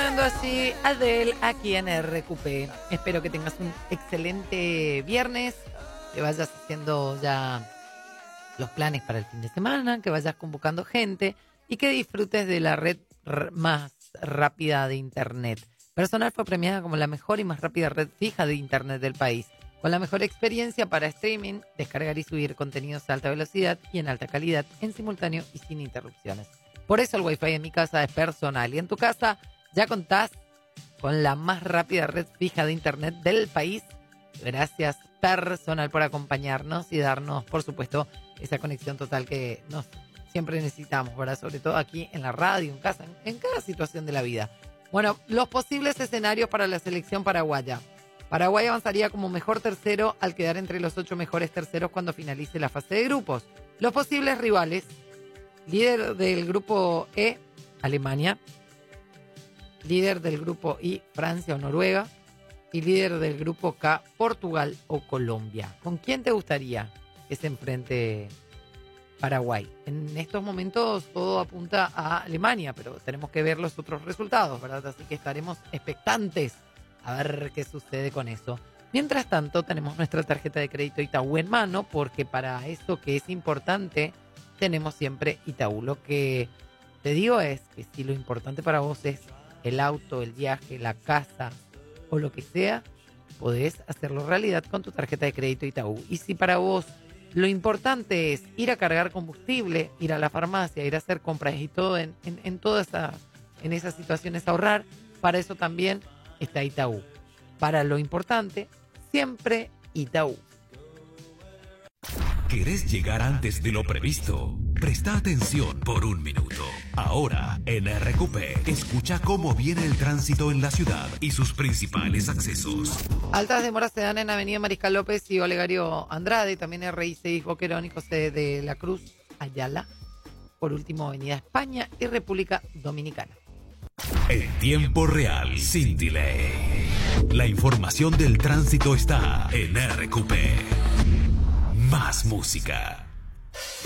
sonando así Adele aquí en RQP. Espero que tengas un excelente viernes, que vayas haciendo ya los planes para el fin de semana, que vayas convocando gente y que disfrutes de la red más rápida de Internet. Personal fue premiada como la mejor y más rápida red fija de Internet del país, con la mejor experiencia para streaming, descargar y subir contenidos a alta velocidad y en alta calidad, en simultáneo y sin interrupciones. Por eso el Wi-Fi en mi casa es Personal. Y en tu casa ya contás con la más rápida red fija de Internet del país. Gracias, Personal, por acompañarnos y darnos, por supuesto, esa conexión total que nos siempre necesitamos, ¿verdad? Sobre todo aquí en la radio, en casa, en cada situación de la vida. Bueno, los posibles escenarios para la selección paraguaya. Paraguay avanzaría como mejor tercero al quedar entre los 8 mejores terceros cuando finalice la fase de grupos. Los posibles rivales: líder del grupo E, Alemania; líder del grupo I, Francia o Noruega; y líder del grupo K, Portugal o Colombia. ¿Con quién te gustaría que se enfrente Paraguay? En estos momentos todo apunta a Alemania, pero tenemos que ver los otros resultados, ¿verdad? Así que estaremos expectantes a ver qué sucede con eso. Mientras tanto, tenemos nuestra tarjeta de crédito Itaú en mano, porque para eso que es importante, tenemos siempre Itaú. Lo que te digo es que si lo importante para vos es el auto, el viaje, la casa o lo que sea, podés hacerlo realidad con tu tarjeta de crédito Itaú. Y si para vos lo importante es ir a cargar combustible, ir a la farmacia, ir a hacer compras y todo en esas situaciones ahorrar, para eso también está Itaú. Para lo importante, siempre Itaú. ¿Querés llegar antes de lo previsto? Presta atención por un minuto. Ahora, en RQP, escucha cómo viene el tránsito en la ciudad y sus principales accesos. Altas demoras se dan en Avenida Mariscal López y Olegario Andrade, también RI6 Boquerón y José de la Cruz Ayala. Por último, Avenida España y República Dominicana. En tiempo real, sin delay. La información del tránsito está en RQP. Más música.